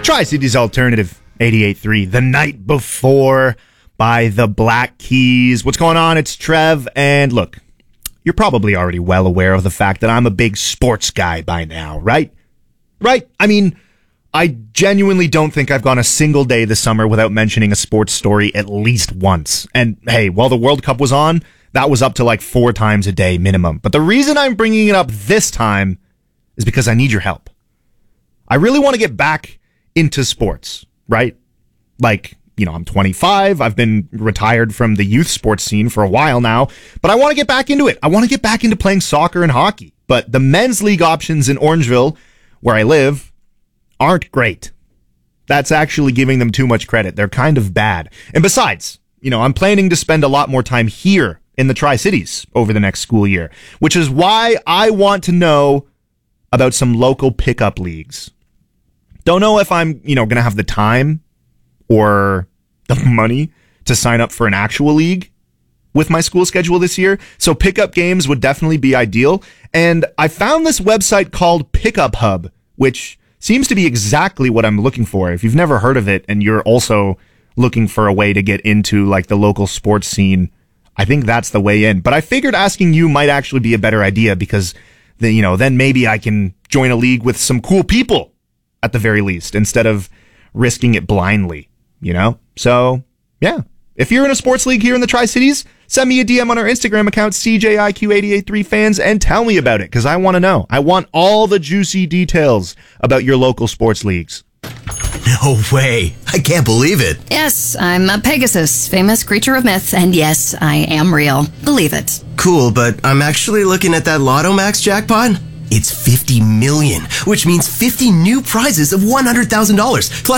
Tri-Cities Alternative 88.3, The Night Before by the Black Keys. What's going on? It's Trev, and look, you're probably already well aware of the fact that I'm a big sports guy by now, right? Right? I mean, I genuinely don't think I've gone a single day this summer without mentioning a sports story at least once. And hey, while the World Cup was on, that was up to like 4 times a day minimum. But the reason I'm bringing it up this time is because I need your help. I really want to get back into sports, right? Like, you know, I'm 25. I've been retired from the youth sports scene for a while now, but I want to get back into it. I want to get back into playing soccer and hockey. But the men's league options in Orangeville, where I live, aren't great. That's actually giving them too much credit. They're kind of bad. And besides, you know, I'm planning to spend a lot more time here in the Tri-Cities over the next school year, which is why I want to know about some local pickup leagues. Don't know if I'm, going to have the time or the money to sign up for an actual league with my school schedule this year. So pickup games would definitely be ideal. And I found this website called Pickup Hub, which seems to be exactly what I'm looking for. If you've never heard of it and you're also looking for a way to get into like the local sports scene, I think that's the way in. But I figured asking you might actually be a better idea because then maybe I can join a league with some cool people at the very least, instead of risking it blindly, So, yeah. If you're in a sports league here in the Tri-Cities, send me a DM on our Instagram account, CJIQ883fans, and tell me about it, because I want to know. I want all the juicy details about your local sports leagues. No way. I can't believe it. Yes, I'm a Pegasus, famous creature of myth, and yes, I am real. Believe it. Cool, but I'm actually looking at that Lotto Max jackpot. It's 50 million, which means 50 new prizes of $100,000, plus